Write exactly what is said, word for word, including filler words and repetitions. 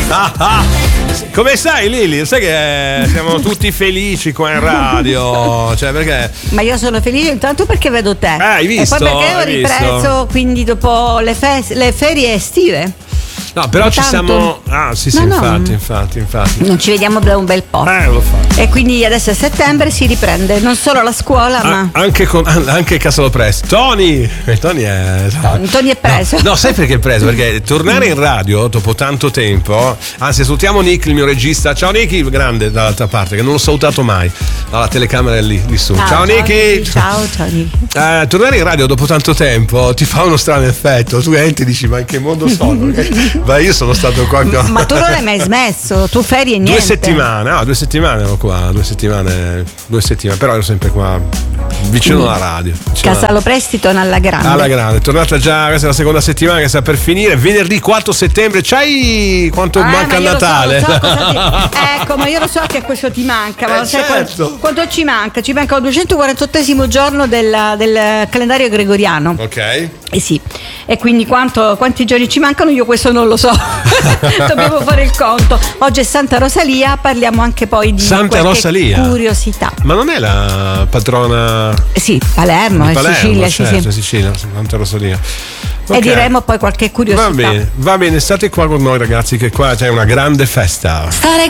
Come stai, Lili? Sai che siamo tutti felici qua in radio, cioè perché? Ma io sono felice intanto perché vedo te. Eh, hai visto? E poi perché ho Hai ripreso, visto? quindi dopo le, fe- le ferie estive. No, però ci Tanto. siamo. Ah, sì, sì, No, no. infatti, infatti, infatti. Non ci vediamo da un bel po'. Eh, lo fa. E quindi adesso a settembre si riprende non solo la scuola, Ah, ma anche, con, anche Casalo Presto. Tony! Eh, Tony è. Tony è preso. No, no, sai perché è preso? Perché tornare in radio dopo tanto tempo. Anzi, salutiamo Nick, il mio regista. Ciao Nicky, grande dall'altra parte, che non l'ho salutato mai. La telecamera è lì, lì su. Ah, ciao Nicky! Ciao, ciao Nicky. Eh, tornare in radio dopo tanto tempo ti fa uno strano effetto. Tu entri e dici: ma in che mondo sono? Beh, io sono stato qua. Ma tu non hai mai smesso, tu ferie e niente. Due settimane, no, due settimane ero qua, due settimane, due settimane, però ero sempre qua vicino alla radio. vicino Casalo alla... Prestiton alla grande. Alla grande, è tornata già, questa è la seconda settimana che sta per finire, venerdì quattro settembre, c'hai quanto Ah, manca ma il io lo so, Natale? lo so cosa ti- Ecco, ma io lo so che questo ti manca, ma Eh, lo sai certo. quanto, quanto ci manca? Ci manca il duecentoquarantottesimo giorno del, del calendario gregoriano. Ok. Eh sì, e quindi quanto, quanti giorni ci mancano io questo non lo so. Dobbiamo fare il conto. Oggi è Santa Rosalia, parliamo anche poi di Santa qualche Rosalia? curiosità. Ma non è la patrona Eh Sì, Palermo, di è Palermo, Sicilia, certo, sì, sì. Sicilia, Santa Rosalia. E Ok. diremo poi qualche curiosità. Va bene, va bene, state qua con noi ragazzi che qua c'è una grande festa. Stare